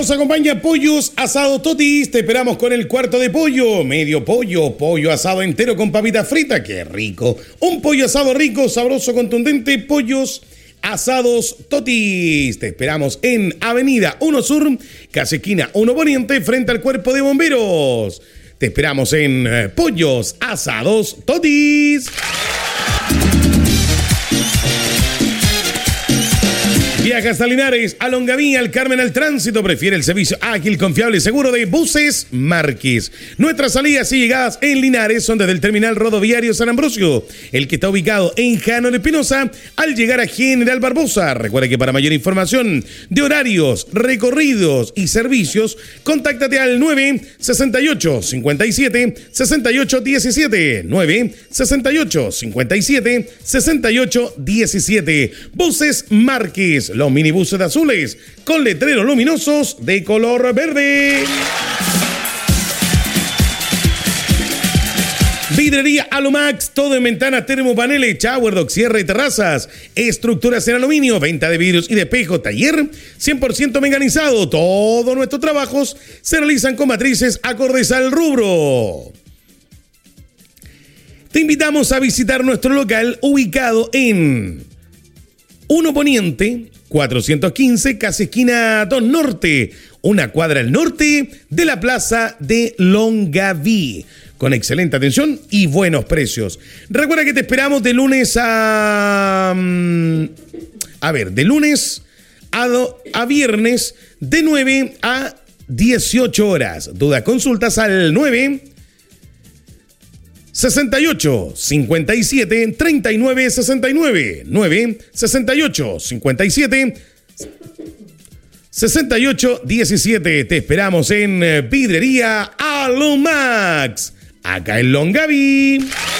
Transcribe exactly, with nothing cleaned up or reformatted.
Nos acompaña Pollos Asado Totis. Te esperamos con el cuarto de pollo, medio pollo, pollo asado entero con papita frita. ¡Qué rico! Un pollo asado rico, sabroso, contundente. Pollos Asados Totis. Te esperamos en Avenida uno Sur, casi esquina uno Poniente, frente al Cuerpo de Bomberos. Te esperamos en eh, Pollos Asados Totis. Viaja hasta Linares, a Longaví, al Carmen, al Tránsito. Prefiere el servicio ágil, confiable y seguro de Buses Márquez. Nuestras salidas y llegadas en Linares son desde el terminal rodoviario San Ambrosio, el que está ubicado en Jano de Espinosa, al llegar a General Barbosa. Recuerda que para mayor información de horarios, recorridos y servicios, contáctate al nueve sesenta y ocho, cincuenta y siete, sesenta y ocho diecisiete. nueve sesenta y ocho, cincuenta y siete, sesenta y ocho diecisiete. Buses Márquez. Los minibuses azules con letreros luminosos de color verde. Vidrería Alumax, todo en ventanas, termopaneles, shower, dock, cierre y terrazas, estructuras en aluminio, venta de vidrios y de espejo, taller cien por ciento mecanizado. Todos nuestros trabajos se realizan con matrices acordes al rubro. Te invitamos a visitar nuestro local ubicado en uno Poniente, cuatrocientos quince, casi esquina dos Norte, una cuadra al norte de la plaza de Longaví, con excelente atención y buenos precios. Recuerda que te esperamos de lunes a... A ver, de lunes a, do, a viernes, de nueve a dieciocho horas. Dudas, consultas al nueve sesenta y ocho, cincuenta y siete, treinta y nueve, sesenta y nueve. nueve sesenta y ocho, cincuenta y siete, sesenta y ocho diecisiete. Te esperamos en Vidrería Alumax, acá en Longaví.